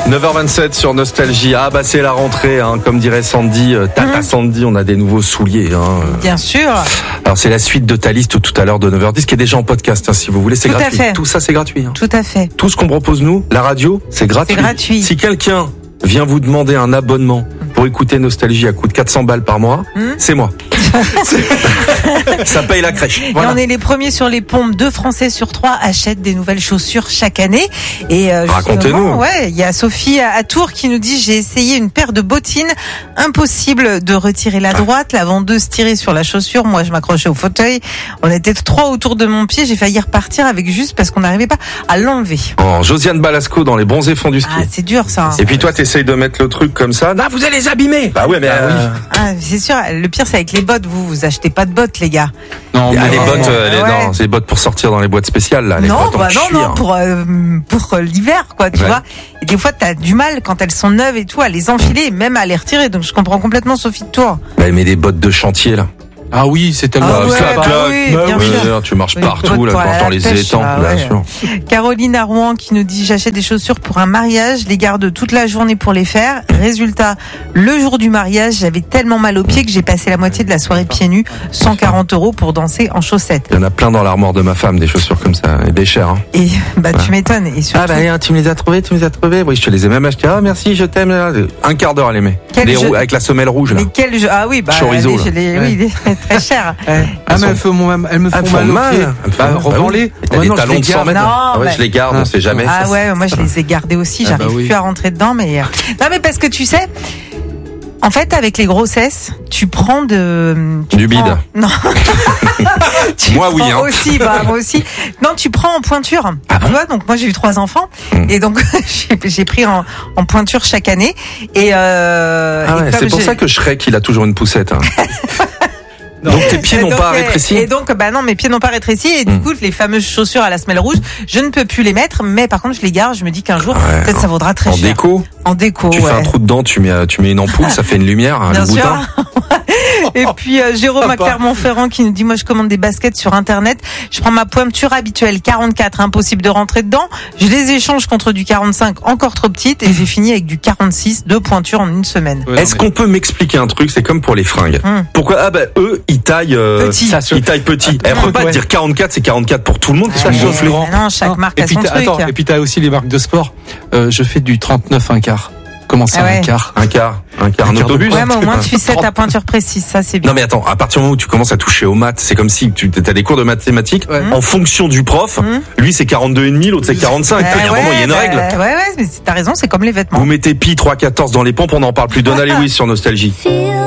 9h27 sur Nostalgie. Ah bah c'est la rentrée, hein, comme dirait Sandy, Tata Sandy, on a des nouveaux souliers. Hein. Bien sûr. Alors c'est la suite de ta liste tout à l'heure de 9h10 qui est déjà en podcast, hein, si vous voulez, c'est tout gratuit. À fait. Tout ça c'est gratuit. Hein. Tout à fait. Tout ce qu'on propose nous, la radio, c'est gratuit. C'est gratuit. Si quelqu'un vient vous demander un abonnement pour écouter Nostalgie à coût de 400 balles par mois, c'est moi. Ça paye la crèche. Voilà. Et on est les premiers sur les pompes. 2 Français sur 3 achètent des nouvelles chaussures chaque année. Et racontez-nous. Ouais, il y a Sophie à Tours qui nous dit: j'ai essayé une paire de bottines, impossible de retirer la droite, la vendeuse tirait sur la chaussure, moi je m'accrochais au fauteuil. On était 3 autour de mon pied, j'ai failli repartir avec juste parce qu'on n'arrivait pas à l'enlever. Oh, Josiane Balasco dans les bronzés fonds du ski. Ah, c'est dur ça. Et puis toi t'essayes de mettre le truc comme ça. Ah, vous allez les abîmer. Bah ouais, mais oui. Ah, c'est sûr. Le pire c'est avec les bottes. Vous achetez pas de bottes, les gars. Non, mais les bottes, non, c'est les bottes pour sortir dans les boîtes spéciales là. Les non, bottes en non, pour l'hiver, quoi, tu vois. Et des fois, t'as du mal quand elles sont neuves et tout à les enfiler et même à les retirer. Donc je comprends complètement Sophie de Tours. Bah, mais des bottes de chantier là. Ah oui, c'est tellement tu marches partout là quand on les étend, bien sûr. Caroline à Rouen qui nous dit: j'achète des chaussures pour un mariage, les garde toute la journée pour les faire. Résultat, le jour du mariage, j'avais tellement mal aux pieds que j'ai passé la moitié de la soirée pieds nus, 140 € pour danser en chaussettes. Il y en a plein dans l'armoire de ma femme, des chaussures comme ça, et des chères. Hein. Et tu m'étonnes. Et surtout... Ah bah tu me les as trouvées. Oui, je te les ai même achetées. Ah merci, je t'aime. Un quart d'heure à les mettre. Avec la semelle rouge là. Mais quel jeu? Ah oui, chorizo, oui, très cher. Ah mais elles me font mal. Revends-les. T'as des talons de 100 mètres. Je les garde, on sait jamais. Ah ouais, moi je les ai gardés aussi. J'arrive plus à rentrer dedans, mais non, mais parce que tu sais. En fait, avec les grossesses, tu prends du bide. Non. Moi, oui. Hein. Aussi, moi aussi. Non, tu prends en pointure. Ah bon? Tu vois, donc moi j'ai eu 3 enfants et donc j'ai pris en pointure chaque année. Et c'est pour ça que Shrek il a toujours une poussette. Hein. Donc tes pieds n'ont pas rétréci. Et donc non, mes pieds n'ont pas rétréci et du coup les fameuses chaussures à la semelle rouge, je ne peux plus les mettre, mais par contre je les garde. Je me dis qu'un jour peut-être ça vaudra très cher. En déco. Tu fais un trou dedans, tu mets une ampoule, ça fait une lumière, bien le sûr. boutin. Et puis Jérôme à Clermont-Ferrand qui nous dit: moi je commande des baskets sur internet, je prends ma pointure habituelle 44, impossible de rentrer dedans, je les échange contre du 45 encore trop petite et j'ai fini avec du 46, 2 pointures en une semaine. Est-ce qu'on peut m'expliquer un truc? C'est comme pour les fringues. Pourquoi eux ils taillent petit. Ils taillent petit. Elle peut pas dire 44, c'est 44 pour tout le monde. Ça chauffe. Non, chaque marque a son truc. Et puis t'as aussi les marques de sport. Je fais du 39 un quart. Comment ça, un quart? Un autobus? Ouais, mais au moins tu sais ta pointure précise, ça c'est bien. Non mais attends, à partir du moment où tu commences à toucher aux maths, c'est comme si tu as des cours de mathématiques, en fonction du prof, lui c'est 42,5, l'autre c'est 45. Vraiment, il y a une règle. Ouais, mais t'as raison, c'est comme les vêtements. Vous mettez pi 3,14 dans les pompes, on n'en parle plus. Donna Lewis sur Nostalgie.